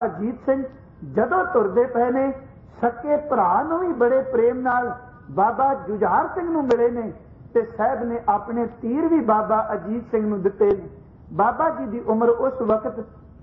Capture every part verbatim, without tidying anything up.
अजीत सिंह जदों तुरदे पए ने सके भरा नूं भी बड़े प्रेम नाल बाबा जुझार सिंह नूं मिले ने ते साहब ने अपने तीर भी बाबा अजीत सिंह नूं दिते ने। बाबा जी की उम्र उस वक्त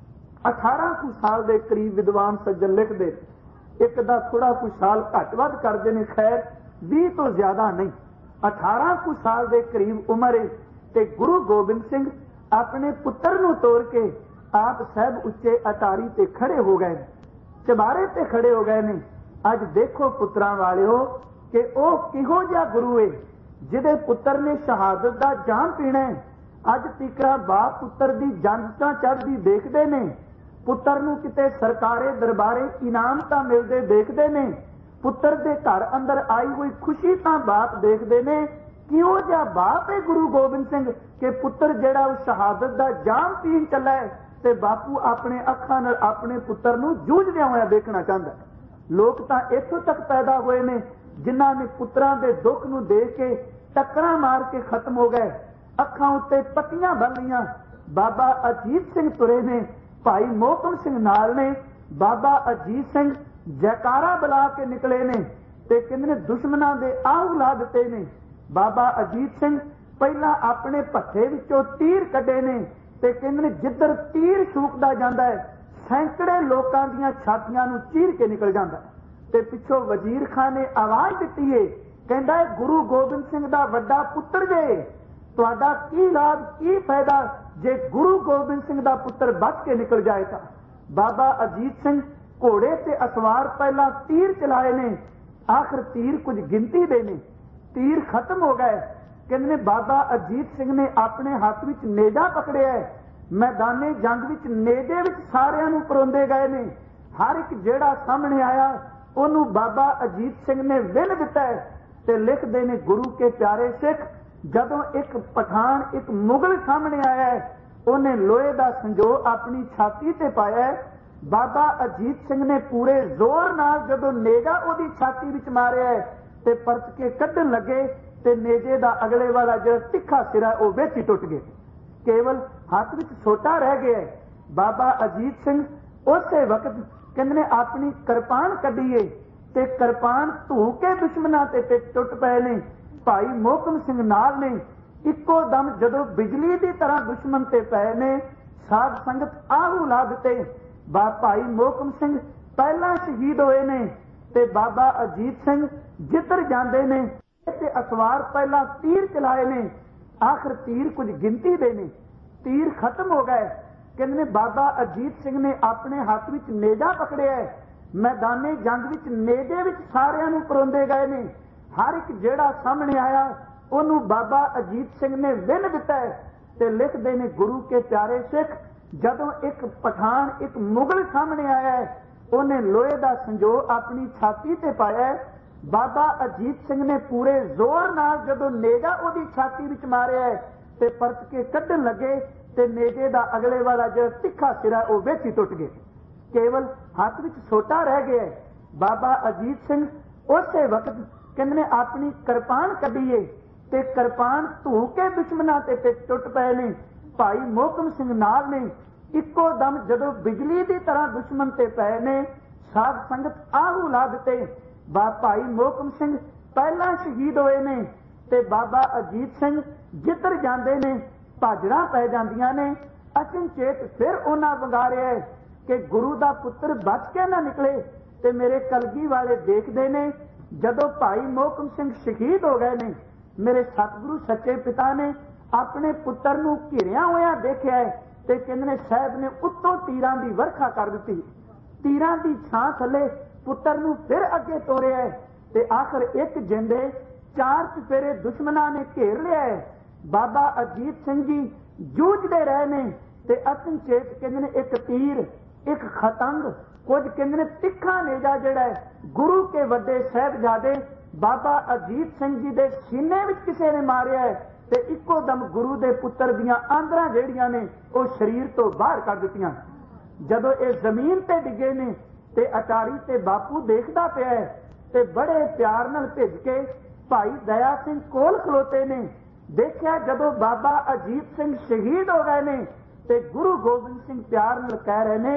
अठारह कु साल के करीब विद्वान सज्जन लिखते, एक दा थोड़ा कुछ साल घट वध करते हैं, खैर भी तो ज्यादा नहीं, अठारह कु साल के करीब उम्र है। ते गुरु गोबिंद सिंह अपने पुत्र नूं तोड़ के आप साहब उच्चे अटारी ते खड़े हो गए, चबारे ते खड़े हो गए ने। अज देखो पुत्रां वालिओ कि वह किहो जिहा गुरु है जिहदे पुत्र ने शहादत दा जाम पीना है। अज तीकरा बाप पुत्र दी जंग चढ़दी देखते ने, पुत्र नूं किते सरकारे दरबारे इनाम तां मिलदे देखते ने, पुत्र दे घर अंदर आई हुई खुशी तां बाप देखते ने। किहो जिहा बाप है गुरु गोबिंद सिंह कि पुत्र जिहड़ा उस शहादत दा जाम पीण चला है ते बापू अपने अखां नाल अपने पुत्र नूं जूझदिआं होइआं देखना चाहता है। लोग तां इत्थों तक पैदा होए ने जिन्हां ने पुत्रां दे दुख नूं देख के टक्करां मार के खत्म हो गए, अखां उत्ते पट्टियां बन्नियां। बाबा अजीत सिंह तुरे ने, भाई मोहकम सिंह नाल ने। बाबा अजीत सिंह जयकारा बुला के निकले ने ते किन्ने दुश्मनां दे आह ला दिते ने। बाबा अजीत सिंह पहला अपने भट्ठे विचों तीर कढे ने ते किन्ने जिधर तीर सूकदा जांदा है सैकड़े लोकां दीआं छातियां नूं चीर के निकल जांदा है। ते पिछों वजीर खान ने आवाज दित्ती है, कहंदा है गुरु गोबिंद सिंह दा वड्डा पुत्र जे, तुहाडा की लाभ की फायदा जे गुरु गोबिंद सिंह दा पुत्र बच के निकल जाए तां। बाबा अजीत सिंह घोड़े ते असवार पहला तीर चलाए ने, आखिर तीर कुछ गिनती दे ने, तीर खत्म हो गए। कहने बाबा अजीत सिंह ने अपने हाथ विच नेजा पकड़िया है, मैदाने जंग विच नेजे विच सारियां नूं परोंदे गए ने। हर एक जेड़ा सामने आया उन्होंने बाबा अजीत सिंह ने विन दिता है। ते लिखते ने गुरु के प्यारे सिख, जदों एक पठान एक मुगल सामने आया है उन्हें लोहे का संजो अपनी छाती ते पाया है। बाबा अजीत सिंह ने पूरे जोर नाल जदों नेजा उहदी छाती विच मारिया है ते परत के कड्ढन लगे ते नेजे दा अगले वाला जो तिखा सिरा वो विच ही टुट गया, केवल हाथ विच सोटा रह गया है। बाबा अजीत सिंह उसे वक्त कहने अपनी किरपान कढीए ते किरपान धू के दुश्मनां ते टुट पए ने। भाई मोहकम सिंह नाल ने इक्को दम जदों बिजली की तरह दुश्मन ते पए ने, साध संगत आहू ला दिते। बा भाई मोहकम सिंह पहला शहीद होए ने ते बाबा अजीत सिंह जिधर जांदे ने ते असवार पहला तीर चलाए ने, आखिर तीर कुछ गिनती दे ने, तीर खत्म हो गए। कहने बाबा अजीत सिंह ने अपने हाथ विच नेजा पकड़िया है, मैदाने जंग विच नेजे विच सारियां नूं परोंदे गए ने। हर एक जेड़ा सामने आया उन्होंने बाबा अजीत सिंह ने विन दिता है। ते लिखते ने गुरु के प्यारे सिख, जदों एक पठान एक मुगल सामने आया है उन्हें लोहे का संजो अपनी छाती ते पाया है। बाबा अजीत सिंह ने पूरे जोर नाल जदों नेजा उहदी छाती विच मारिया है ते परत के कड्ढन लगे ते नेजे दा अगले वाला जो तिखा सिरा वो विच ही टुट गया, केवल हाथ विच सोटा रह गया। बाबा अजीत सिंह उसे वक्त कहने अपनी किरपान कढीए ते किरपान धू के दुश्मनां ते टुट पए ने। भाई मोहकम सिंह नाल ने इक्को दम जदों बिजली की तरह दुश्मन ते पए ने, साध संगत आहू ला दिते। बा भाई मोहकम सिंह पहला शहीद होए ने ते बाबा अजीत सिंह जिधर जांदे ने भाजड़ा पै जांदियां ने। अचनचेत फिर उन्हां वंगारिया है कि गुरु दा पुत्र बच के ना निकले ते मेरे कलगी वाले देखते ने जदों भाई मोहकम सिंह शहीद हो गए ने, मेरे सतगुरु सच्चे पिता ने अपने पुत्र नूं घिरिया होया देखिया है ते कहने साहब ने उत्तों तीरां दी वर्खा कर दी, तीरां दी छां थले पुत्र नूं फिर अगे तोरिया है ते आखिर एक जिंदे चार चफेरे दुश्मनां ने घेर लिया है। बाबा अजीत सिंह जी जूझते रहे ने ते अचनचेत कहने एक तीर एक खतंग कुछ कहने तिखा नेजा जिहड़ा है गुरु के वड्डे साहिबजादे बाबा अजीत सिंह जी दे सीने विच किसी ने मारिया है ते इक्को दम गुरु दे पुत्र दियां आंदरां जेहड़ियां ने वो शरीर तो बाहर कर दित्तियां। जदों ये जमीन ते डिगे ने ते अटारी ते बापू देखदा पिया है ते बड़े प्यार नाल भिज के भाई दया सिंह कोल खलोते ने। देखिया जदों बाबा अजीत सिंह शहीद हो गए ने ते गुरु गोबिंद सिंह प्यार नाल कह रहे ने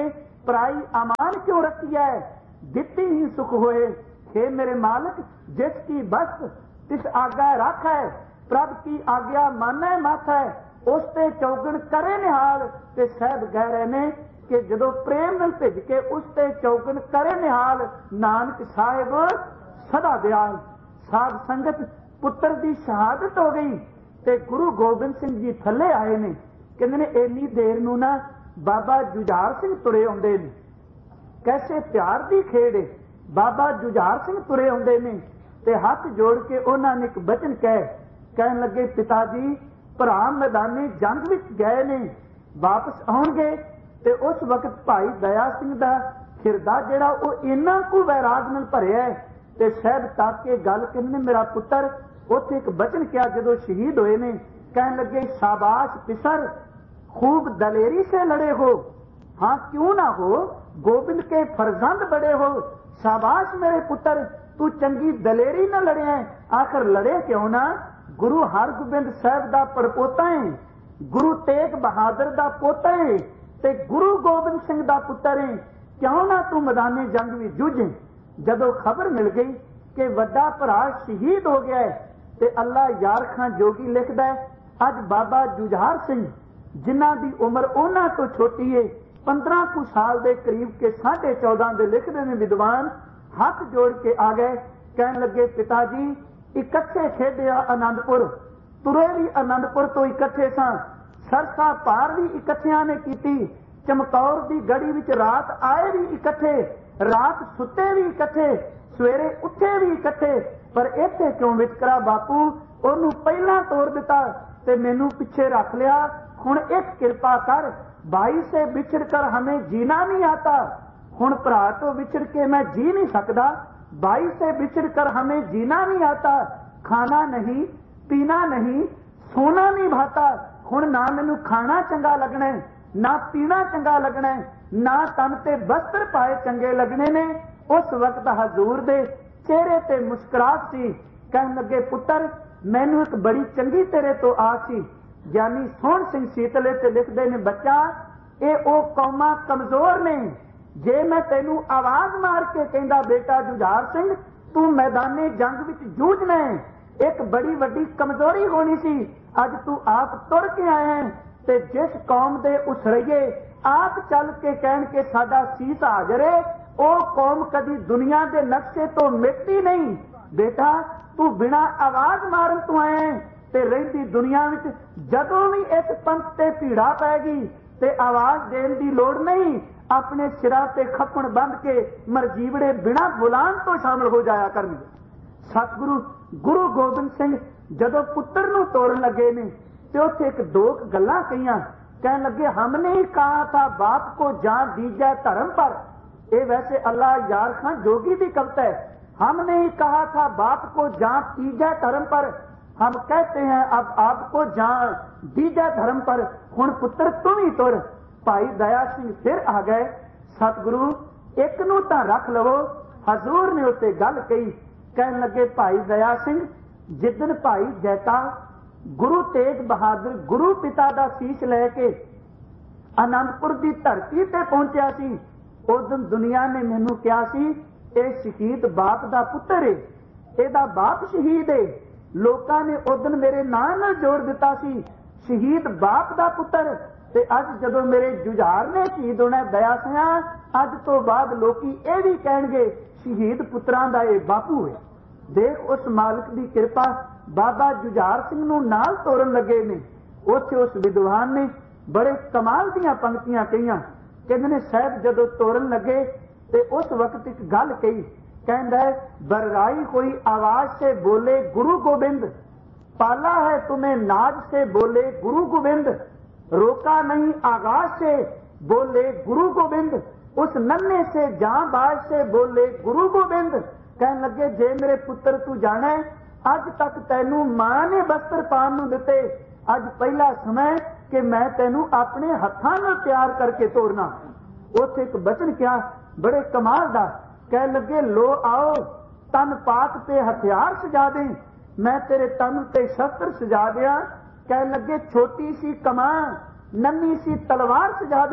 पराई अमान क्यों रखी है, दिती ही सुख होए। हे मेरे मालिक, जिसकी बस्त तिस आज्ञा रख है, प्रभ की आज्ञा माने मत है, उसते चौगण करे निहाल। ते साहब कह रहे ने कि जदों प्रेम नाल भिज के उसते चौगण करे निहाल, नानक साहिब सदा दयाल। साध संगत पुत्र की शहादत हो गई ते गुरु गोबिंद सिंह जी थले आए ने। कहते ने इन्नी देर नूं ना बाबा जुझार सिंह तुरे आउंदे ने, कैसे प्यार की खेड़ है। बाबा जुझार सिंह तुरे आउंदे ने ते हाथ जोड़ के उन्होंने एक बचन कह कहन लगे, पिता जी भरा मैदानी जंग विच गए ने, वापस आउणगे ते उस वक्त भाई दया सिंह दा खिरदा जिहड़ा वो इन्ना कु वैराग नाल भरिया है। ते साहब तक के गल कहने, मेरा पुत्र उत्थे एक बचन किया जदों शहीद होए ने, कहन लगे शाबाश पिसर, खूब दलेरी से लड़े हो। हाँ क्यों ना हो, गोबिंद के फरजंद बड़े हो। शाबाश मेरे पुत्र, तू चंगी दलेरी न लड़े है। आखिर लड़े क्यों ना, गुरु हरगोबिंद साहब दा परपोता है, गुरु तेग बहादुर दा पोता है ते गुरु गोबिंद सिंह दा पुत्र है, क्यों ना तू मैदाने जंग भी जुझे। जदों खबर मिल गई कि वड्डा भरा शहीद हो गया है ते अल्लाह यार खां जोगी लिखदा है, अज बाबा जुझार सिंह जिन्हां दी उम्र उन्हां तो छोटी है, पंद्रह कु साल के करीब के साढ़े चौदह के लिखते हैं विद्वान, हाथ जोड़ के आ गए। कहन लगे पिता जी इकट्ठे खेडिया आनंदपुर, तुरे भी आनंदपुर तो इकट्ठे सा, सरसा पार भी इकट्ठिया ने की, चमकौर की गड़ी विच रात आए भी इकट्ठे, रात सुते भी इकट्ठे, सवेरे उठे भी इकट्ठे। पर इत्थे क्यों विचकरा बापू, ओनू पहला तोड़ दिता ते मैनू पिछे रख लिया। हुण एक कृपा कर, भाई से बिछड़ कर हमें जीना नहीं आता। हुण भरा तो बिछड़ के मैं जी नहीं सकता, भाई से बिछड़ कर हमें जीना नहीं आता। खाना नहीं, पीना नहीं, सोना नहीं भाता। हुण ना मैनू खाना चंगा लगना है, ना पीना चंगा लगना है, ना तन ते वस्त्र पाए चंगे लगने ने। उस वक्त हजूर दे चेहरे ते मुस्कुराहट सी। कहन लगे पुत्र, मैनू एक बड़ी चंगी तेरे तो आस सी। ज्ञानी सोहण सिंह सीतले ते लिखदे ने, बच्चा ये ओ कौमां कमजोर ने, जे मैं तेनू आवाज मार के कहंदा बेटा जुझार सिंह तू मैदाने जंग विच जूझना है, एक बड़ी वड्डी कमजोरी होनी सी। अज तू आप तुर के आए हैं ते जिस कौम दे उसरइए आप चल के कहन के साडा सीस हाजर है, ओ कौम कदी दुनिया के नक्शे तो मिटती नहीं। बेटा तू बिना आवाज मारन तू आए हैं ते रहिंदी दुनिया विच जदों भी इस पंथ ते भीड़ा पैगी ते आवाज देण दी लोड़ नहीं, अपने सिरा ते खपण बंद के मरजीवड़े बिना बुलान तो शामिल हो जाया करनगे। सतगुरु गुरु गोबिंद सिंह जदों पुत्र नूं तोड़न लगे ने ते उत्थे एक दो गल्लां कहियां। कहन लगे, हमने ही कहा था बाप को जान दीजिए धर्म पर। ये वैसे अल्लाह यार खां जोगी की कविता है। हमने ही कहा था बाप को जान दीजिए धर्म पर, हम कहते हैं अब आपको जान दीजिए धर्म पर। हुण पुत्र तुम ही तुर। भाई दया सिंह फिर आ गए। सतगुरु एक नूं तां रख लवो। हजूर ने उत्ते गल कही। कहन लगे, भाई दया सिंह जिदन भाई जैता गुरु तेग बहादुर गुरु पिता दा शीश लैके आनंदपुर की धरती ते पहुंचा सी, उस दिन दुनिया ने मैनू कहा सी ये शहीद बाप दा पुत्र है, एदा बाप शहीद है। लोकां ने उस दिन मेरे नां नाल जोड़ दिता सी शहीद बाप दा पुत्र। ते अज जदों मेरे जुझार ने शहीद होना दया सिंह, अज तो बाद लोकी ये भी कहणगे शहीद पुत्रां दा ये बापू है। देख उस मालिक की कृपा, बाबा जुझार सिंह नूं नाल तोड़न लगे ने। उत्थे उस विद्वान ने बड़े कमाल दीआं पंक्तियां कहियां। कहंदे ने साहब जदों तोड़न लगे ते उस वक्त एक गल कही। कहंदा है, बरराई कोई आवाज से बोले गुरु गोबिंद, पाला है तुम्हें नाज से बोले गुरु गोबिंद, रोका नहीं आगाज से बोले गुरु गोबिंद, उस नन्हे से जां बाज से बोले गुरु गोबिंद। कहन लगे, जे मेरे पुत्र तू जाने अज तक तैनू मां ने वस्त्र पान नूं दिते, अज पहला समय कि मैं तैनू अपने हत्थां नाल तैयार करके तोड़ना। उत्थे एक बचन क्या बड़े कमाल दा। कह लगे, लो आओ तन पाक ते हथियार सजा दे, मैं तेरे तन ते शस्त्र सजा दिया। कह लगे, छोटी सी कमान नन्ही सी तलवार सजा दे,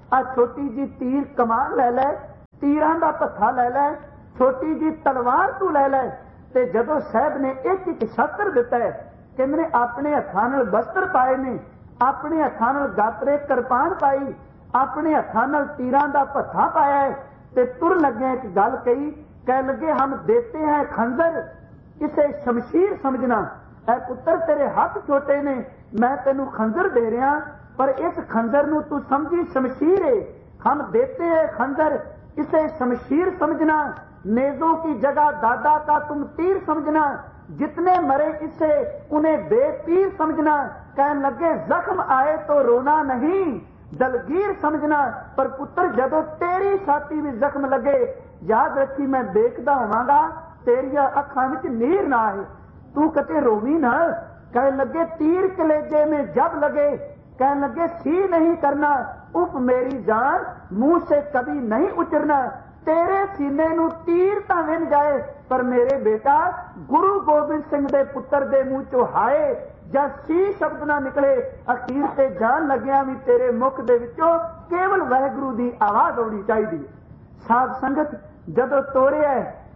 आ छोटी जी तीर कमान लै लै, तीरां दा भत्था लै लै, छोटी जी तलवार तू लै लै। ते जदों साहब ने एक एक शस्त्र दिता है, कहंदे ने अपने हत्थां नाल वस्त्र पाए ने, अपने हत्थां नाल गातरे किरपान पाई, अपने हत्थां नाल तीरां दा भत्था पाया है। ते तुर लगे एक गल कही, कह लगे हम देते हैं खंजर, इसे शमशीर समझना। ऐ पुत्र तेरे हाथ छोटे ने, मैं तेनू खंजर दे रहा, पर इस खंजर नू तू समझी शमशीर है। हम देते हैं खंजर, इसे शमशीर समझना। नेजों की जगह दादा का तुम तीर समझना, जितने मरे इसे उन्हें बेतीर समझना। कहने लगे जख्म आए तो रोना नहीं, दलगीर समझना। पर पुत्र जदों तेरी छाती में जख्म लगे, याद रखी मैं देखदा होवांगा तेरिया अखां विच नीर ना आए, तू कते रोवी ना। कह लगे तीर कलेजे में जब लगे, कह लगे सी नहीं करना, उफ मेरी जान मुंह से कभी नहीं उतरना। तेरे सीने नू तीर तां विन जाए, पर मेरे बेटा गुरु गोबिंद सिंह दे पुत्र दे मुंह चो हाय ਜਾਂ ਸੀ शब्द ना निकले, अखीर से जान लग्या भी तेरे मुख दे विचों केवल वाहिगुरू दी आवाज आउणी चाहिदी है। साध संगत जदों तोड़िया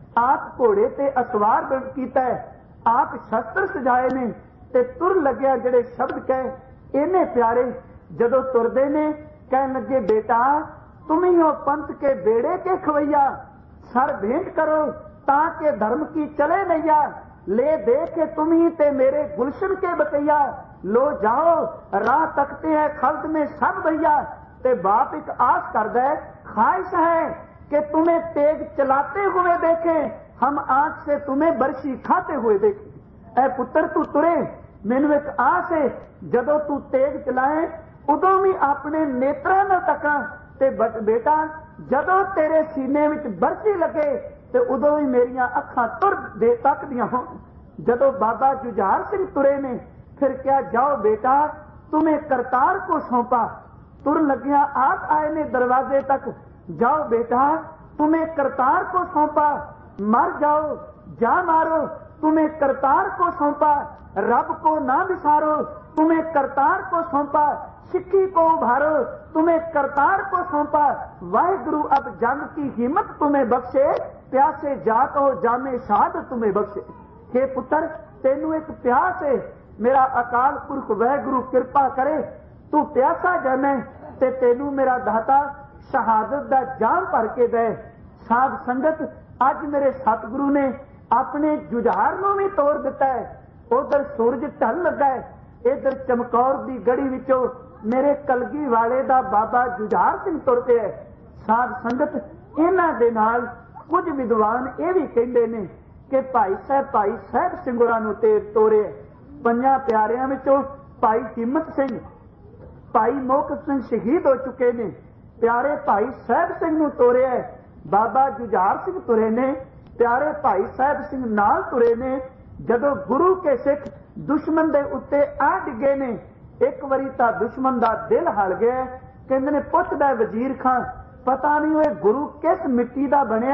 आप घोड़े ते असवार कीता है, आप शस्त्र सजाए ने ते तुर लग्या जिहड़े शब्द कहे इन्ने प्यारे। जदों तुरदे ने कहन लगे बेटा तुम ही हो पंथ के बेड़े के खवैया, सर भेंट करो ताकि धर्म की चले नैया। ले दे के तुम ही ते मेरे गुलशन के बकैया, लो जाओ राह तकते हैं खल्द में सब भैया। ते बाप एक आस करदा है, ख्वाहिश है कि तुम्हें तेग चलाते हुए देखें, हम आंख से तुम्हें बरशी खाते हुए देखें। ऐ पुत्र तू तुरे, मैनू एक आस है जदों तू तेग चलाए उदों भी अपने नेत्रां नाल तकां। ते बेटा जदों तेरे सीने विच बरसी लगे ते उदों ही मेरियां अखां तुर दे तकदियां होण। जदों बाबा जुझार सिंह तुरे ने फिर क्या, जाओ बेटा तुम्हें करतार को सौंपा। तुर लगिया आप आए ने दरवाजे तक, जाओ बेटा तुम्हें करतार को सौंपा। मर जाओ जा मारो, तुम्हें करतार को सौंपा। रब को ना विसारो, तुम्हें करतार को सौंपा। सिक्खी को उभारो, तुम्हें करतार को सौंपा। वाहिगुरु अब जंग की हिम्मत तुम्हें बख्शे, प्यासे जात हो जामे शहादत तुम्हें बख्शे। हे पुत्र तेनू एक प्यास है, मेरा अकाल पुरख वाहिगुरु कृपा करे तू प्यासा जाने ते तेनू मेरा दाता शहादत दा जाम भर के दे। साध संगत अज मेरे सतगुरु ने अपने जुझार नू भी तोड़ दिता है। उधर सूरज ढल लगा है, इधर चमकौर दी गड़ी विचों मेरे कलगी वाले दा बाबा जुझार सिंह तुर पिया। साध संगत इन्हां दे नाल कुछ विद्वान ये भी कहते हैं कि भाई साहब भाई साहब सिंगुरा नूं ते तोड़े। पंजां प्यारियां विचों भाई हिम्मत सिंह, भाई मोहक सिंह शहीद हो चुके ने, प्यारे भाई साहब सिंह नूं तोड़िया। बाबा जुझार सिंह तुरे ने, प्यारे भाई साहब सिंह नाल तुरे ने। जदों गुरु के सिख दुश्मन दे उत्ते आ डिगे ने, एक वारी तां दुश्मन दा दिल हल गया। कहंदे ने पुछदा वजीर खां पता नहीं होए गुरु किस मिट्टी दा बनिया।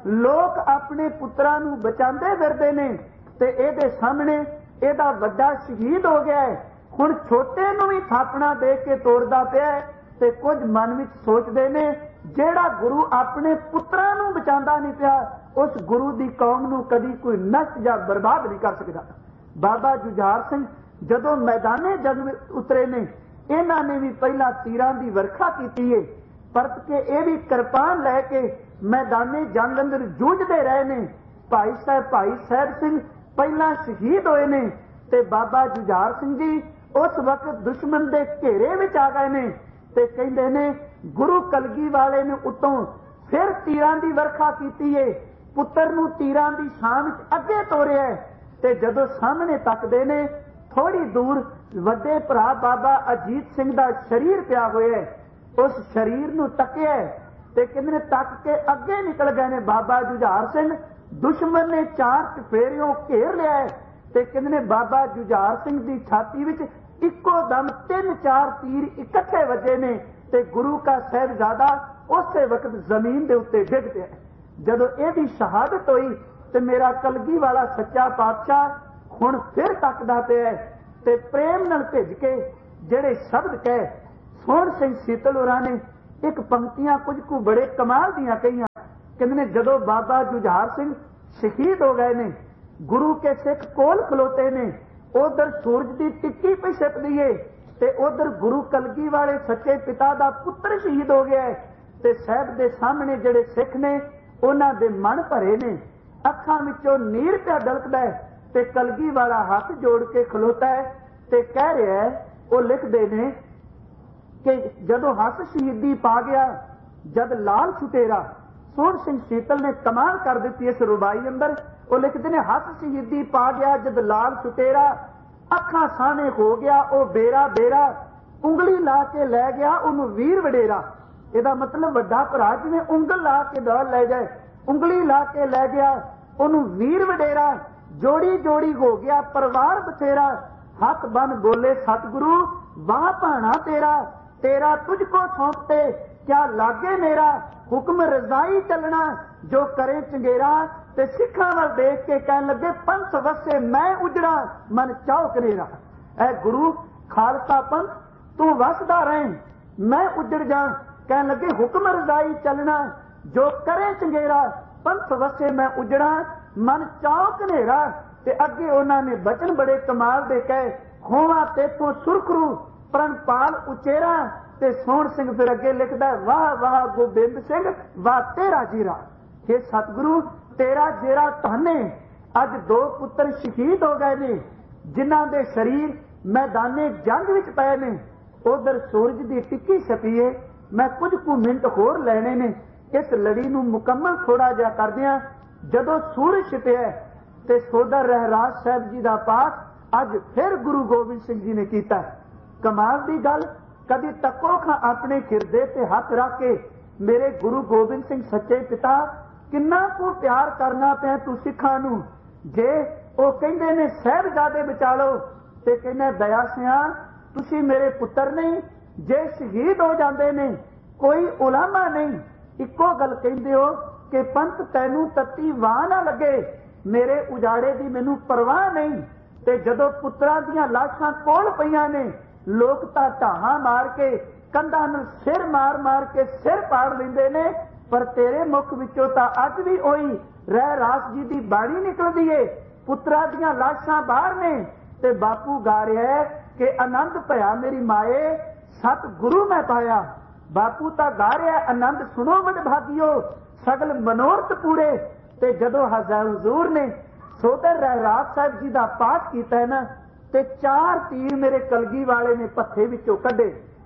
लोग अपने पुत्रां नूं बचांदे फिरदे ने ते इहदे सामने इहदा वड्डा शहीद हो गया है, हुण छोटे नूं भी थापना दे के तोड़दा पिया। ते कुछ मन विच सोचदे ने जेड़ा गुरु अपने पुत्रां नूं बचांदा नहीं पिया, उस गुरु दी कौम नूं कदी कोई नष्ट जां बर्बाद नहीं कर सकदा। बाबा जुझार सिंह जदों मैदाने जंग उतरे ने, इन्हां ने भी पहला तीरां दी वर्खा कीती है, परत के ये भी किरपान लैके मैदाने जंग अंदर जूझते रहे ने। भाई साहब भाई साहब सिंह पहला शहीद होए ने ते बाबा जुझार सिंह जी उस वक्त दुश्मन दे घेरे विच आ गए ने ते कहंदे ने गुरु कलगी वाले ने उतों फिर तीरां दी वर्खा कीती है, पुत्र नूं तीरां दी छां विच अगे तोड़िया ते जदों सामने तकदे ने थोड़ी दूर वड्डे भरा बाबा अजीत सिंह दा शरीर पिया होया। उस शरीर नूं तकिया ते कहंदे ने तक के अगे निकल गए ने बाबा जुझार सिंह। दुश्मन ने चार चफेरियों घेर लिया ते कहंदे ने बाबा जुझार सिंह दी छाती विच इक्को दम तीन चार तीर इकट्ठे वजे ने ते गुरु का साहिबजादा उस वक्त जमीन दे उत्ते डिग पिया। जदों इहदी शहादत होई ते मेरा कलगी वाला सच्चा पातशाह हुण फिर तकदा पिया ते प्रेम नाल भिज के जेड़े शब्द कहे सोहण सिंह सीतल होरां ने एक पंक्तियां कुछ को बड़े कमाल दियां कहियां। कहंदे ने जदों बाबा जुझार सिंह शहीद हो गए ने, गुरु के सिख कोल खलोते ने, उधर सूरज की टिक्की पे छिपदी है ते उधर गुरु कलगी वाले सच्चे पिता दा पुत्र शहीद हो गया है ते साहब दे सामने जिहड़े सिख ने उन्हां दे मन भरे ने, अखां विचों नीर पिया दलकदा है ते कलगी वाला हाथ जोड़ के खलोता है ते कह रहा है, वो लिखदे ने कि जदों हस शहीदी पा गया जद लाल छुटेरा। सोहण सिंह शीतल ने कमाल कर दी इस रुबाई अंदर। वो लिखते ने हस शहीदी पा गया जद लाल छुटेरा, अखां साने हो गया ओ बेरा बेरा, उंगली ला के लै गया उन्होंने वीर वडेरा। ਇਹਦਾ मतलब ਵੱਡਾ ਭਰਾ ਜਿਵੇਂ ਉਂਗਲ ਲਾ ਕੇ ਦੌੜ ਲੈ ਜਾਏ, ਉਂਗਲੀ ਲਾ ਕੇ ਲੈ ਗਿਆ ਉਹਨੂੰ ਵੀਰ ਵਡੇਰਾ। जोड़ी जोड़ी हो गया परवार बथेरा, हथ बन बोले सतगुरु वाह भाना तेरा, तेरा तुझको सौंपते क्या लागे मेरा, हुक्म रजाई चलना जो करे चंगेरा। ते सिखा वाल देख के कहन लगे पंथ वसे मैं उजड़ा मन चाओ कनेरा। ऐ गुरु खालसा पंथ तू वसदा रहे मैं उजड़ जा। कहन लगे हुक्म रजाई चलना जो करे चंगेरा, पंथ वसे मैं उजड़ा मन चाओ कनेरा। ते अगे उन्होंने बचन बड़े कमाल दे कहे, खोवा तेतों सुरखरू प्रणपाल उचेरा। ते सोहण सिंह फिर अगे लिखदा वाह वाह गोबिंद सिंह वाह तेरा जीरा। हे सतगुरु तेरा जेरा धन है, अज दो पुत्र शहीद हो गए ने जिन्हां दे शरीर मैदाने जंग विच पए ने। उधर सूरज की टिक्की छपी है, मैं कुछ कु मिनट होर लेने ने इस लड़ी नूं मुकम्मल थोड़ा जिहा करदिआं। जदों सूरज छिपिआ ते सोदर रहराज साहब जी का पाठ अज फिर गुरु गोबिंद सिंह जी ने किया। कमाल की गल, कभी तको खां अपने हिरदे ते हथ रख के मेरे गुरु गोबिंद सिंह सच्चे पिता किन्ना को प्यार करना पिया तू सिखां नूं। जे वो कहंदे ने साहिबजादे बचा लो ते कहने दया सिया तुसी मेरे पुत्र नहीं, जे शहीद हो जाते ने कोई उलामा नहीं। इको गल कहंदे हो कि पंथ तैनू तत्ती वाह ना लगे, मेरे उजाड़े की मैनू परवाह नहीं। ते जदों पुत्रां दीयां लाशां कोल पईयां ने लोग तां ढाहां मार के कंधां नूं सिर मार मार के सिर पाड़ लैंदे ने, पर तेरे मुख विचों तां अज भी ओही रह रास जी की बाणी निकलदी है। पुत्रां दीयां लाशां बाहर ने ते बापू गा रहा है कि आनंद भया मेरी माए सत गुरु मैं पाया। बापू तां गा रहा आनंद सुनो वड भागियो सगल मनोरथ पूरे। ते जदों हजूर ने सोदर रहराज साहब जी का पाठ किया है ना, ते चार तीर मेरे कलगी वाले ने पत्थे विचों कढे।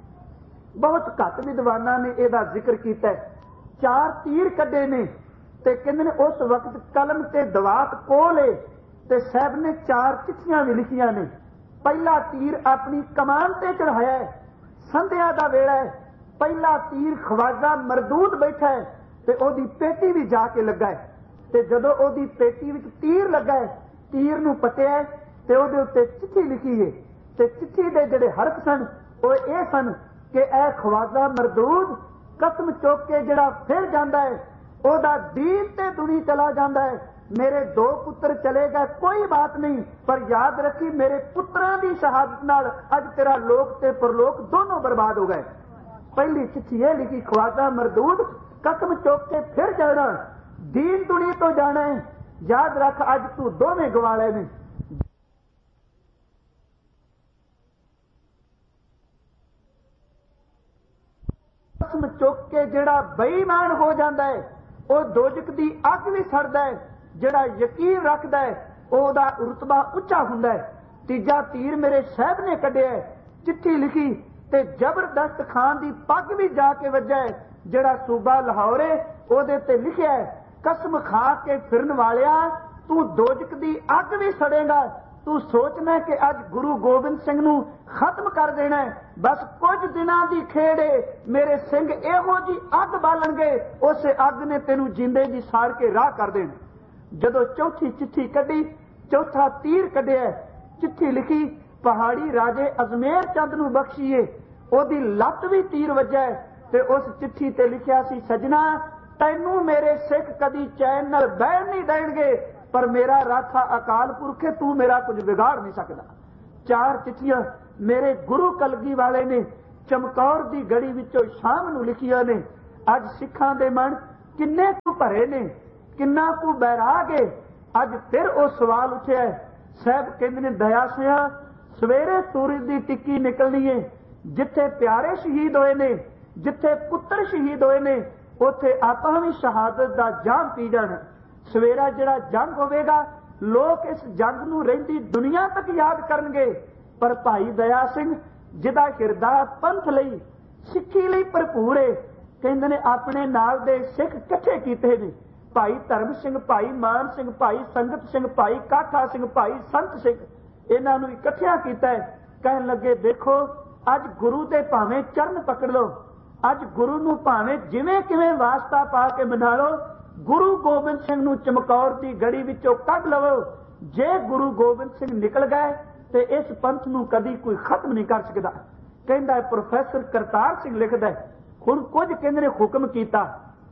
बहुत घट विद्वानां ने इहदा जिक्र किया, चार तीर कढे ने ते कहंदे ने उस वक्त कलम ते दवात कोल है ते साहब ने चार चिट्ठियां भी लिखियां ने। पहला तीर अपनी कमान ते चढ़ाया है, संध्या दा वेला है, पहला तीर ख्वाजा मरदूद बैठा है ते ओदी पेटी भी जाके लगा है। ते जदों ओदी पेटी विच तीर लगा है, तीर नूं पटिया ते ओदे उत्ते चिट्ठी लिखी है ते चिट्ठी दे जिहड़े हरफ सन वो ये सन कि ऐ ख्वाजा मरदूद कसम चुक के जिहड़ा फिर जांदा है ओदा दीन ते दुनी चला जांदा है। मेरे दो पुत्र चले गए कोई बात नहीं, पर याद रखी मेरे पुत्रां दी शहादत नाल अज तेरा लोक ते परलोक दोनों बर्बाद हो गए। पहली चिट्ठी यह लिखी, ख्वाजा मरदूद कसम चुक के फिर जाना, दीन दुनी तो जाना है, याद रख अज तू दोवें गवाले ने। कसम चुक के जिहड़ा बेईमान हो जाता है वह दोजक दी अग भी सड़दा है, जिहड़ा यकीन रखदा है ओहदा रुतबा उच्चा हुंदा है। तीजा तीर मेरे साहब ने कढिया है, चिट्ठी लिखी ते जबरदस्त खान दी पग भी जाके वज्जा है, जिहड़ा सूबा लाहौर है ओहदे ते लिखिया है कसम खा के फिरन वालिया तू दोजक दी अग भी सड़ेगा। तू सोचना कि अज गुरु गोबिंद सिंह नूं खत्म कर देना है, बस कुछ दिनां दी खेड़ है, मेरे सिंह इहो जी अग बालणगे उस अग ने तेनू जिंदे जी साड़ के राह कर देना। जदों चौथी चिट्ठी कढी, चौथा तीर कढिया, चिट्ठी लिखी पहाड़ी राजे अजमेर चंद नूं बख्शीए, ओदी लत्त भी तीर वज्जा है ते उस चिट्ठी ते लिखिया सी सजना तैनू मेरे सिख कदी चैन नाल बैठ नहीं देणगे, पर मेरा राठा अकाल पुरख है, तू मेरा कुछ बिगाड़ नहीं सकता। चार चिट्ठियां मेरे गुरु कलगी वाले ने ਚਮਕੌਰ ਦੀ ਗੜੀ ਵਿੱਚੋਂ ਸ਼ਾਮ ਨੂੰ ਲਿਖੀਆਂ ਨੇ। ਅੱਜ ਸਿੱਖਾਂ ਦੇ ਮਨ ਕਿੰਨੇ ਕੁ ਭਰੇ ਨੇ, ਕਿੰਨਾ ਕੁ ਬੈਰਾਗ ਏ। ਅੱਜ ਫਿਰ ਉਹ ਸਵਾਲ ਉੱਠਿਆ। ਸਾਹਿਬ ਕਹਿੰਦੇ ਨੇ ਦਇਆ ਸਿਆ ਸਵੇਰੇ ਸੂਰਜ ਦੀ ਟਿੱਕੀ ਨਿਕਲਣੀ ਏ। ਜਿੱਥੇ ਪਿਆਰੇ ਸ਼ਹੀਦ ਹੋਏ ਨੇ, ਜਿੱਥੇ ਪੁੱਤਰ ਸ਼ਹੀਦ ਹੋਏ ਨੇ, ਉੱਥੇ ਆਪਾਂ ਵੀ ਸ਼ਹਾਦਤ ਦਾ ਜਾਮ ਪੀ ਜਾਣਾ। ਸਵੇਰਾ ਜਿਹੜਾ ਜੰਗ ਹੋਵੇਗਾ, ਲੋਕ ਇਸ ਜੰਗ ਨੂੰ ਰਹਿੰਦੀ ਦੁਨੀਆ ਤੱਕ ਯਾਦ ਕਰਨਗੇ। ਪਰ ਭਾਈ ਦਇਆ ਸਿੰਘ ਜਿਹਦਾ ਹਿਰਦਾ ਪੰਥ ਲਈ, ਸਿੱਖੀ ਲਈ ਭਰਪੂਰ ਏ, ਕਹਿੰਦੇ ਨੇ ਆਪਣੇ ਨਾਲ ਦੇ ਸਿੱਖ ਇਕੱਠੇ ਕੀਤੇ ਨੇ। ਭਾਈ ਧਰਮ ਸਿੰਘ, ਭਾਈ ਮਾਨ ਸਿੰਘ, ਭਾਈ ਸੰਗਤ ਸਿੰਘ, ਭਾਈ ਕਾਠਾ ਸਿੰਘ, ਭਾਈ ਸੰਤ ਸਿੰਘ, ਇਹਨਾਂ ਨੂੰ ਇਕੱਠਿਆਂ ਕੀਤਾ। ਕਹਿਣ ਲੱਗੇ ਦੇਖੋ ਅੱਜ ਗੁਰੂ ਦੇ ਭਾਵੇਂ ਚਰਨ ਪਕੜ ਲਓ, ਅੱਜ ਗੁਰੂ ਨੂੰ ਭਾਵੇਂ ਜਿਵੇਂ ਕਿਵੇਂ ਵਾਸਤਾ ਪਾ ਕੇ ਮਨਾ ਲਓ, ਗੁਰੂ ਗੋਬਿੰਦ ਸਿੰਘ ਨੂੰ ਚਮਕੌਰ ਦੀ ਗੜੀ ਵਿੱਚੋਂ ਕੱਢ ਲਵੋ। ਜੇ ਗੁਰੂ ਗੋਬਿੰਦ ਸਿੰਘ ਨਿਕਲ ਗਏ ਤੇ ਇਸ ਪੰਥ ਨੂੰ ਕਦੀ ਕੋਈ ਖਤਮ ਨਹੀਂ ਕਰ ਸਕਦਾ। ਕਹਿੰਦਾ ਪ੍ਰੋਫੈਸਰ ਕਰਤਾਰ ਸਿੰਘ ਲਿਖਦਾ ਹੁਣ ਕੁਝ ਕਹਿੰਦੇ ਨੇ ਹੁਕਮ ਕੀਤਾ।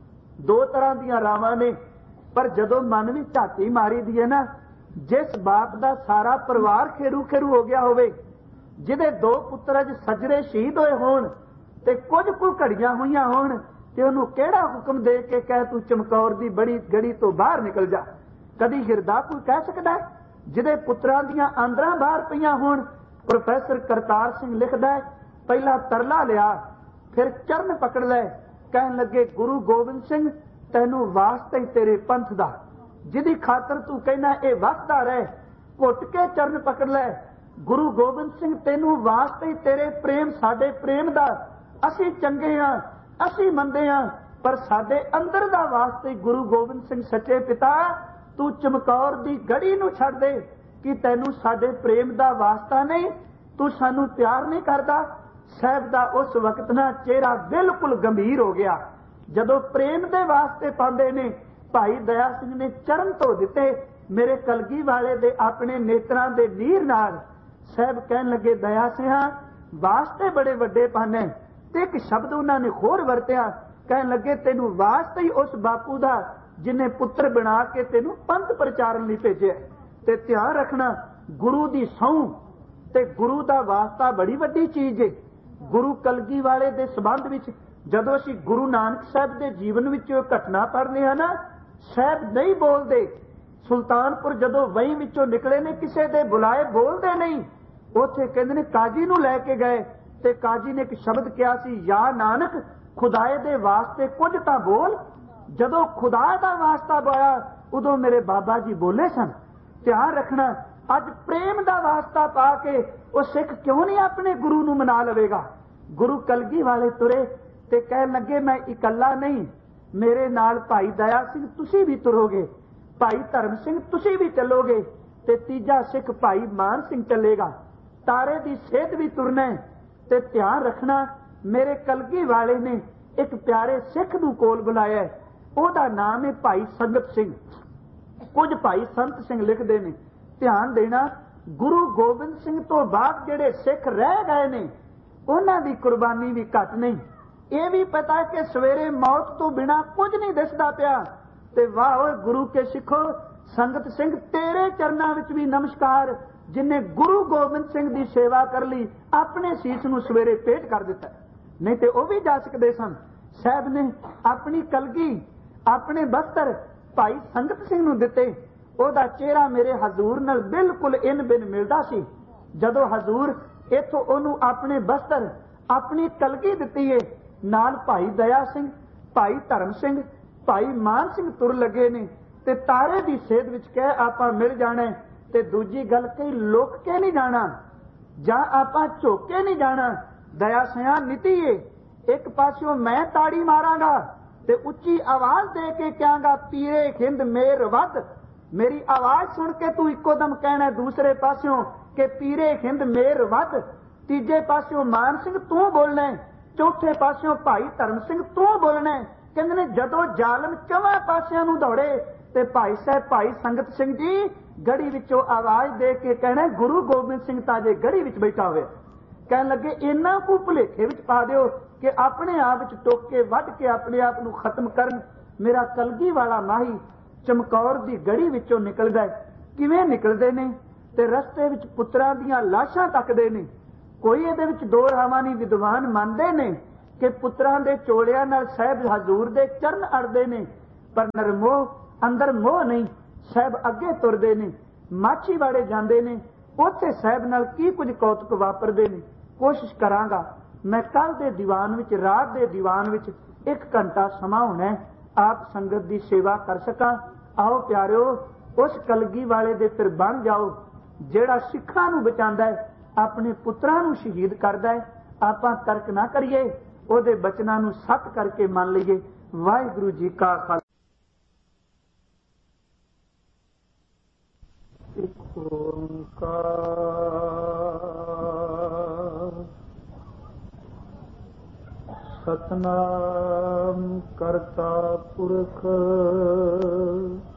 ਦੋ ਤਰ੍ਹਾਂ ਦੀਆਂ ਰਾਵਾਂ ਨੇ, ਪਰ ਜਦੋਂ ਮਨ ਵਿੱਚ ਝਾਤੀ ਮਾਰੀ ਦੀ ਹੈ ਨਾ, ਜਿਸ ਬਾਪ ਦਾ ਸਾਰਾ ਪਰਿਵਾਰ ਖੇਰੂ ਖੇਰੂ ਹੋ ਗਿਆ ਹੋਵੇ, ਜਿਹਦੇ ਦੋ ਪੁੱਤਰ ਅੱਜ ਸੱਜਰੇ ਸ਼ਹੀਦ ਹੋਏ ਹੋਣ ਤੇ ਕੁਝ ਕੁ ਘੜੀਆਂ ਹੋਈਆਂ ਹੋਣ, ਤੇ ਉਹਨੂੰ ਕਿਹੜਾ ਹੁਕਮ ਦੇ ਕੇ ਕਹਿ ਤੂੰ ਚਮਕੌਰ ਦੀ ਬੜੀ ਗੜੀ ਤੋਂ ਬਾਹਰ ਨਿਕਲ ਜਾ? ਕਦੀ ਹਿਰਦਾ ਕੋਈ ਕਹਿ ਸਕਦਾ? ਜਿਹਦੇ ਪੁੱਤਰਾਂ ਦੀਆਂ ਆਂਦਰਾਂ ਬਾਹਰ ਪਈਆਂ ਹੋਣ। ਪ੍ਰੋਫੈਸਰ ਕਰਤਾਰ ਸਿੰਘ ਲਿਖਦਾ ਪਹਿਲਾਂ ਤਰਲਾ ਲਿਆ, ਫਿਰ ਚਰਨ ਪਕੜ ਲੈ। ਕਹਿਣ ਲੱਗੇ ਗੁਰੂ ਗੋਬਿੰਦ ਸਿੰਘ ਤੈਨੂੰ ਵਾਸਤਾ ਹੀ ਤੇਰੇ ਪੰਥ ਦਾ, ਜਿਹਦੀ ਖਾਤਰ ਤੂੰ ਕਹਿਣਾ ਇਹ ਵਸਦਾ ਰਹੇ, ਘੁੱਟ ਕੇ ਚਰਨ ਪਕੜ ਲੈ। ਗੁਰੂ ਗੋਬਿੰਦ ਸਿੰਘ ਤੈਨੂੰ ਵਾਸਤਾ ਹੀ ਤੇਰੇ ਪ੍ਰੇਮ, ਸਾਡੇ ਪ੍ਰੇਮ ਦਾ। ਅਸੀਂ ਚੰਗੇ ਹਾਂ, ਅਸੀਂ ਮੰਨਦੇ ਹਾਂ, ਪਰ ਸਾਡੇ ਅੰਦਰ ਦਾ ਵਾਸਤਾ ਹੀ ਗੁਰੂ ਗੋਬਿੰਦ ਸਿੰਘ ਸੱਚੇ ਪਿਤਾ ਤੂੰ ਚਮਕੌਰ ਦੀ ਗੜੀ ਨੂੰ ਛੱਡ ਦੇ। ਕਿ ਤੈਨੂੰ ਸਾਡੇ ਪ੍ਰੇਮ ਦਾ ਵਾਸਤਾ ਨਹੀਂ? ਤੂੰ ਸਾਨੂੰ ਪਿਆਰ ਨਹੀਂ ਕਰਦਾ? ਸਾਹਿਬ ਦਾ ਉਸ ਵਕਤ ਨਾ ਚਿਹਰਾ ਬਿਲਕੁਲ ਗੰਭੀਰ ਹੋ ਗਿਆ। ਜਦੋਂ ਪ੍ਰੇਮ ਦੇ ਵਾਸਤੇ ਪਾਉਂਦੇ ਨੇ, ਭਾਈ ਦਇਆ ਸਿੰਘ ਨੇ ਚਰਨ ਧੋ ਦਿੱਤੇ ਮੇਰੇ ਕਲਗੀ ਵਾਲੇ ਦੇ ਆਪਣੇ ਨੇਤਰਾਂ ਦੇ ਨੀਰ ਨਾਲ। ਸਾਹਿਬ ਕਹਿਣ ਲੱਗੇ ਦਇਆ ਸਿਆ ਵਾਸਤੇ ਬੜੇ ਵੱਡੇ ਪਾਣੇ। ਤੇ ਇੱਕ ਸ਼ਬਦ ਉਹਨਾਂ ਨੇ ਹੋਰ ਵਰਤਿਆ, ਕਹਿਣ ਲੱਗੇ ਤੈਨੂੰ ਵਾਸਤਾ ਹੀ ਉਸ ਬਾਪੂ ਦਾ ਜਿਹਨੇ ਪੁੱਤਰ ਬਣਾ ਕੇ ਤੈਨੂੰ ਪੰਥ ਪ੍ਰਚਾਰਨ ਲਈ ਭੇਜਿਆ। ਤੇ ਧਿਆਨ ਰੱਖਣਾ ਗੁਰੂ ਦੀ ਸਹੁੰ ਤੇ ਗੁਰੂ ਦਾ ਵਾਸਤਾ ਬੜੀ ਵੱਡੀ ਚੀਜ਼ ਏ। ਗੁਰੂ ਕਲਗੀ ਵਾਲੇ ਦੇ ਸੰਬੰਧ ਵਿੱਚ ਜਦੋਂ ਅਸੀਂ ਗੁਰੂ ਨਾਨਕ ਸਾਹਿਬ ਦੇ ਜੀਵਨ ਵਿੱਚ ਘਟਨਾ ਪੜ੍ਹਦੇ ਹਾਂ ਨਾ, ਸਾਹਿਬ ਨਹੀਂ ਬੋਲਦੇ। ਸੁਲਤਾਨਪੁਰ ਜਦੋਂ ਵਹੀਂ ਵਿੱਚੋਂ ਨਿਕਲੇ ਨੇ, ਕਿਸੇ ਦੇ ਬੁਲਾਏ ਬੋਲਦੇ ਨਹੀਂ। ਉੱਥੇ ਕਹਿੰਦੇ ਨੇ ਕਾਜੀ ਨੂੰ ਲੈ ਕੇ ਗਏ ਤੇ ਕਾਜੀ ਨੇ ਇੱਕ ਸ਼ਬਦ ਕਿਹਾ ਸੀ, ਯਾ ਨਾਨਕ ਖੁਦਾਏ ਦੇ ਵਾਸਤੇ ਕੁਝ ਤਾਂ ਬੋਲ। ਜਦੋਂ ਖੁਦਾ ਦਾ ਵਾਸਤਾ ਪਾਇਆ ਉਦੋਂ ਮੇਰੇ ਬਾਬਾ ਜੀ ਬੋਲੇ ਸਨ। ਧਿਆਨ ਰੱਖਣਾ ਅੱਜ ਪ੍ਰੇਮ ਦਾ ਵਾਸਤਾ ਪਾ ਕੇ ਉਹ ਸਿੱਖ ਕਿਉਂ ਨਹੀਂ ਆਪਣੇ ਗੁਰੂ ਨੂੰ ਮਨਾ ਲਵੇਗਾ? ਗੁਰੂ ਕਲਗੀ ਵਾਲੇ ਤੁਰੇ ਤੇ ਕਹਿਣ ਲੱਗੇ ਮੈਂ ਇਕੱਲਾ ਨਹੀਂ, ਮੇਰੇ ਨਾਲ ਭਾਈ ਦਇਆ ਸਿੰਘ ਤੁਸੀਂ ਵੀ ਤੁਰੋਗੇ, ਭਾਈ ਧਰਮ ਸਿੰਘ ਤੁਸੀਂ ਵੀ ਚੱਲੋਗੇ, ਤੇ ਤੀਜਾ ਸਿੱਖ ਭਾਈ ਮਾਨ ਸਿੰਘ ਚੱਲੇਗਾ। ਤਾਰੇ ਦੀ ਸੇਧ ਵੀ ਤੁਰਨਾ। ਤੇ ਧਿਆਨ ਰੱਖਣਾ ਮੇਰੇ ਕਲਗੀ ਵਾਲੇ ਨੇ ਇੱਕ ਪਿਆਰੇ ਸਿੱਖ ਨੂੰ ਕੋਲ ਬੁਲਾਇਆ, ਉਹਦਾ ਨਾਮ ਹੈ ਭਾਈ ਸੰਗਤ ਸਿੰਘ। ਕੁਝ ਭਾਈ ਸੰਤ ਸਿੰਘ ਲਿਖਦੇ ਨੇ, ਧਿਆਨ ਦੇਣਾ ਗੁਰੂ ਗੋਬਿੰਦ ਸਿੰਘ ਤੋਂ ਬਾਅਦ ਜਿਹੜੇ ਸਿੱਖ ਰਹਿ ਗਏ ਨੇ ਉਹਨਾਂ ਦੀ ਕੁਰਬਾਨੀ ਵੀ ਘੱਟ ਨਹੀਂ। ਇਹ ਵੀ ਪਤਾ ਕਿ ਸਵੇਰੇ ਮੌਤ ਤੋਂ ਬਿਨਾ ਕੁਝ ਨਹੀਂ ਦਿਸਦਾ ਪਿਆ। ਤੇ ਵਾਹ ਓਏ ਗੁਰੂ ਕੇ ਸਿੱਖੋ, ਸੰਗਤ ਸਿੰਘ ਤੇਰੇ ਚਰਨਾਂ ਵਿੱਚ ਵੀ ਨਮਸਕਾਰ, ਜਿਨੇ ਗੁਰੂ ਗੋਬਿੰਦ ਸਿੰਘ ਦੀ ਸੇਵਾ ਕਰ ਲਈ, ਆਪਣੇ ਸੀਸ ਨੂੰ ਸਵੇਰੇ ਭੇਟ ਕਰ ਦਿੱਤਾ। ਨਹੀਂ ਤੇ ਉਹ ਵੀ ਜਾ ਸਕਦੇ ਸਨ। ਸਾਹਿਬ ਨੇ ਆਪਣੀ ਕਲਗੀ, ਆਪਣੇ ਬਸਤਰ ਭਾਈ ਸੰਗਤ ਸਿੰਘ ਨੂੰ ਦਿੱਤੇ। ਉਹਦਾ ਚਿਹਰਾ ਮੇਰੇ ਹਜ਼ੂਰ ਨਾਲ ਬਿਲਕੁਲ ਇਨ ਬਿਨ ਮਿਲਦਾ ਸੀ। ਜਦੋਂ ਹਜ਼ੂਰ ਇੱਥੋਂ ਉਹਨੂੰ ਆਪਣੇ ਬਸਤਰ, ਆਪਣੀ ਕਲਗੀ ਦਿੱਤੀ ਏ, ਨਾਲ ਭਾਈ ਦਇਆ ਸਿੰਘ, ਭਾਈ ਧਰਮ ਸਿੰਘ, ਭਾਈ ਮਾਨ ਸਿੰਘ ਤੁਰ ਲੱਗੇ ਨੇ। ਤੇ ਤਾਰੇ ਦੀ ਸੇਧ ਵਿੱਚ ਕਹਿ ਆਪਾਂ ਮਿਲ ਜਾਣਾ। ਤੇ ਦੂਜੀ ਗੱਲ ਕਈ ਲੁਕ ਕੇ ਨਹੀਂ ਜਾਣਾ ਜਾਂ ਆਪਾਂ ਝੁਕ ਕੇ ਨਹੀਂ ਜਾਣਾ। ਦਇਆ ਸਿਆ ਨੀਤੀ ਏ, ਇੱਕ ਪਾਸਿਓਂ ਮੈਂ ਤਾੜੀ ਮਾਰਾਂਗਾ ਤੇ ਉੱਚੀ ਆਵਾਜ਼ ਦੇ ਕੇ ਕਹਾਂਗਾ ਪੀਰੇ ਖਿੰਦ ਮੇਰ ਵੱਧ। ਮੇਰੀ ਆਵਾਜ਼ ਸੁਣ ਕੇ ਤੂੰ ਇੱਕੋ ਦਮ ਕਹਿਣਾ ਦੂਸਰੇ ਪਾਸਿਓਂ ਕਿ ਪੀਰੇ ਖਿੰਦ ਮੇਰ ਵੱਧ। ਤੀਜੇ ਪਾਸਿਓਂ ਮਾਨ ਸਿੰਘ ਤੂੰ ਬੋਲਣਾ, ਚੌਥੇ ਪਾਸਿਓਂ ਭਾਈ ਧਰਮ ਸਿੰਘ ਤੂੰ ਬੋਲਣਾ। ਕਹਿੰਦੇ ਨੇ ਜਦੋਂ ਜ਼ਾਲਮ ਚੌਵਾਂ ਪਾਸਿਆਂ ਨੂੰ ਦੌੜੇ ਤੇ ਭਾਈ ਸਾਹਿਬ ਭਾਈ ਸੰਗਤ ਸਿੰਘ ਜੀ ਗੜੀ ਵਿੱਚੋਂ ਆਵਾਜ਼ ਦੇ ਕੇ ਕਹਿਣਾ ਗੁਰੂ ਗੋਬਿੰਦ ਸਿੰਘ ਤਾਂ ਜੇ ਗੜੀ ਵਿੱਚ ਬੈਠਾ ਹੋਵੇ। ਕਹਿਣ ਲੱਗੇ ਇਹਨਾਂ ਕੋ ਭੁਲੇਖੇ ਵਿੱਚ ਪਾ ਦਿਓ ਕਿ ਆਪਣੇ ਆਪ ਵਿੱਚ ਟੋਕ ਕੇ ਵੱਢ ਕੇ ਆਪਣੇ ਆਪ ਨੂੰ ਖਤਮ ਕਰਨ। ਮੇਰਾ ਕਲਗੀ ਵਾਲਾ ਮਾਹੀ ਚਮਕੌਰ ਦੀ ਗੜੀ ਵਿੱਚੋਂ ਨਿਕਲਦਾ। ਕਿਵੇਂ ਨਿਕਲਦੇ ਨੇ? ਤੇ ਰਸਤੇ ਵਿੱਚ ਪੁੱਤਰਾਂ ਦੀਆਂ ਲਾਸ਼ਾਂ ਤੱਕਦੇ ਨੇ। कोई ਇਹਦੇ ਵਿੱਚ ਦੋ ਰਾਵਾਂ ਨਹੀਂ। ਵਿਦਵਾਨ ਮੰਨਦੇ ਨੇ ਕਿ ਪੁੱਤਰਾਂ ਦੇ ਚੋਲਿਆਂ ਨਾਲ ਸਾਹਿਬ ਹਜ਼ੂਰ ਦੇ ਚਰਨ ਅੜਦੇ ਨੇ, ਪਰ ਨਰਮੋਹ ਅੰਦਰ ਮੋਹ ਨਹੀਂ। ਸਾਹਿਬ ਅੱਗੇ ਤੁਰਦੇ ਨੇ, ਮਾਛੀ ਵਾੜੇ ਜਾਂਦੇ ਨੇ, ਉੱਥੇ ਸਾਹਿਬ ਨਾਲ ਕੀ ਕੁਝ ਕੌਤਕ ਵਾਪਰਦੇ ਨੇ। ਕੋਸ਼ਿਸ਼ ਕਰਾਂਗਾ ਮੈਂ ਕੱਲ ਦੇ ਦੀਵਾਨ ਵਿੱਚ, ਰਾਤ ਦੇ ਦੀਵਾਨ ਵਿੱਚ ਇੱਕ ਘੰਟਾ ਸਮਾਂ ਹੋਣਾ, ਆਪ ਸੰਗਤ ਦੀ ਸੇਵਾ ਕਰ ਸਕਾਂ। आओ प्यारिओ, उस कलगी वाले दे फिर बन जाओ जेड़ा सिखां नूं बचांदा है, अपने पुत्रां नूं शहीद करदा है। आपां तर्क ना करिए, ओहदे बचनां नूं सत करके मान लईए। वाहिगुरू जी का खालसा। एक ओंकार सतनाम करता पुरख